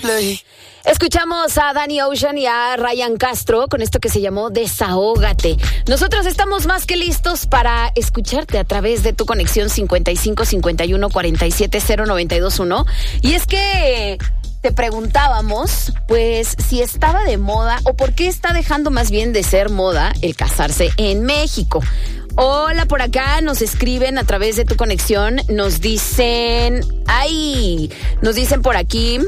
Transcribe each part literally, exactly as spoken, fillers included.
play. Escuchamos a Danny Ocean y a Ryan Castro con esto que se llamó Desahógate. Nosotros estamos más que listos para escucharte a través de tu conexión cincuenta y cinco cincuenta y uno cuarenta y siete cero noventa y dos uno. Y es que te preguntábamos, pues, si estaba de moda o por qué está dejando más bien de ser moda el casarse en México. Hola, por acá nos escriben a través de tu conexión, nos dicen, ay, nos dicen por aquí,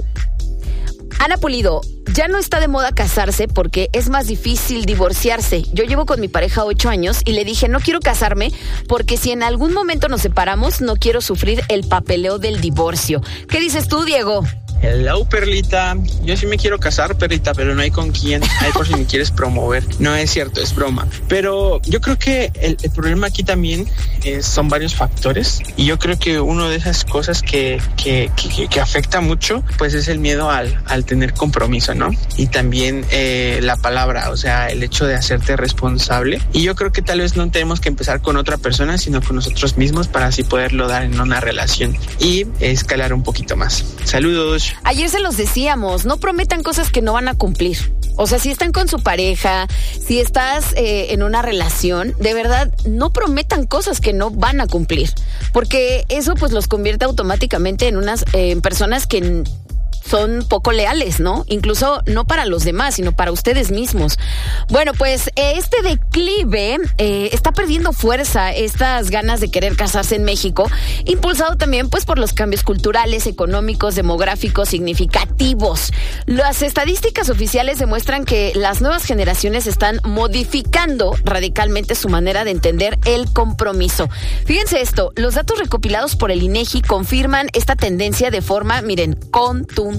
Ana Pulido, ya no está de moda casarse porque es más difícil divorciarse. Yo llevo con mi pareja ocho años y le dije, no quiero casarme porque si en algún momento nos separamos, no quiero sufrir el papeleo del divorcio. ¿Qué dices tú, Diego? Hello, Perlita. Yo sí me quiero casar, Perlita, pero no hay con quién. Hay por si me quieres promover. No es cierto, es broma. Pero yo creo que el, el problema aquí también es, son varios factores. Y yo creo que uno de esas cosas que, que, que, que afecta mucho, pues es el miedo al, al tener compromiso, ¿no? Y también eh, la palabra, o sea, el hecho de hacerte responsable. Y yo creo que tal vez no tenemos que empezar con otra persona, sino con nosotros mismos para así poderlo dar en una relación y escalar un poquito más. Saludos. Ayer se los decíamos, no prometan cosas que no van a cumplir. O sea, si están con su pareja, si estás eh, en una relación, de verdad, no prometan cosas que no van a cumplir. Porque eso pues los convierte automáticamente en unas eh, personas que son poco leales, ¿no? Incluso no para los demás, sino para ustedes mismos. Bueno, pues este declive eh, está perdiendo fuerza, estas ganas de querer casarse en México, impulsado también pues por los cambios culturales, económicos, demográficos significativos. Las estadísticas oficiales demuestran que las nuevas generaciones están modificando radicalmente su manera de entender el compromiso. Fíjense esto, los datos recopilados por el INEGI confirman esta tendencia de forma, miren, contundente.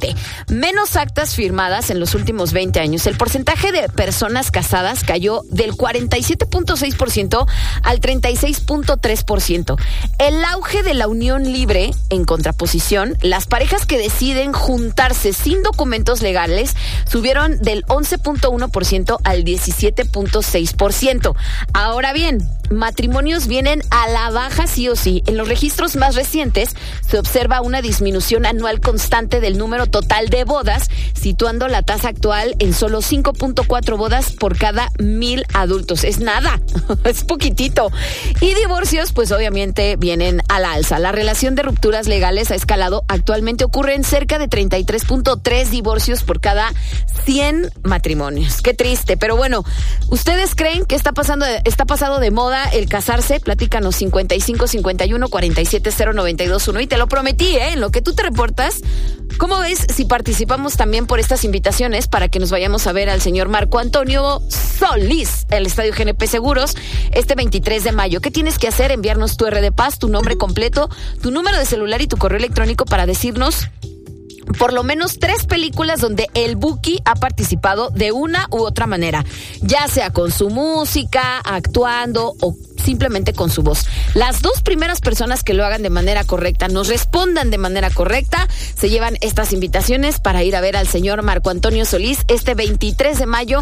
Menos actas firmadas en los últimos veinte años. El porcentaje de personas casadas cayó del cuarenta y siete punto seis por ciento al treinta y seis punto tres por ciento. El auge de la unión libre, en contraposición, las parejas que deciden juntarse sin documentos legales subieron del once punto uno por ciento al diecisiete punto seis por ciento. Ahora bien, matrimonios vienen a la baja sí o sí. En los registros más recientes se observa una disminución anual constante del número total de bodas, situando la tasa actual en solo cinco punto cuatro bodas por cada mil adultos. Es nada, es poquitito. Y divorcios, pues obviamente vienen a la alza. La relación de rupturas legales ha escalado. Actualmente ocurren cerca de treinta y tres punto tres divorcios por cada cien matrimonios. Qué triste, pero bueno, ¿ustedes creen que está pasando, está pasado de moda el casarse? Platícanos cincuenta y cinco cincuenta y uno cuarenta y siete cero noventa y dos uno. Y te lo prometí, ¿eh? En lo que tú te reportas, ¿cómo ves si participamos también por estas invitaciones para que nos vayamos a ver al señor Marco Antonio Solís, el Estadio G N P Seguros, este veintitrés de mayo? ¿Qué tienes que hacer? Enviarnos tu R de Paz, tu nombre completo, tu número de celular y tu correo electrónico para decirnos por lo menos tres películas donde el Buki ha participado de una u otra manera, ya sea con su música, actuando o simplemente con su voz. Las dos primeras personas que lo hagan de manera correcta, nos respondan de manera correcta, se llevan estas invitaciones para ir a ver al señor Marco Antonio Solís este veintitrés de mayo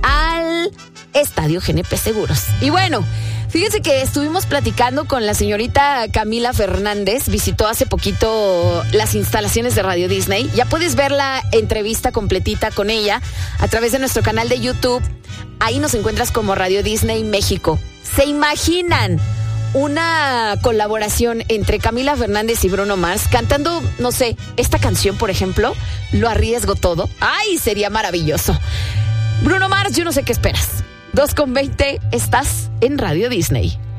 al Estadio G N P Seguros. Y bueno, fíjense que estuvimos platicando con la señorita Camila Fernández, visitó hace poquito las instalaciones de Radio Disney. Ya puedes ver la entrevista completita con ella a través de nuestro canal de YouTube. Ahí nos encuentras como Radio Disney México. ¿Se imaginan una colaboración entre Camila Fernández y Bruno Mars cantando, no sé, esta canción, por ejemplo? Lo arriesgo todo. ¡Ay, sería maravilloso! Bruno Mars, yo no sé qué esperas. dos con veinte, estás en Radio Disney.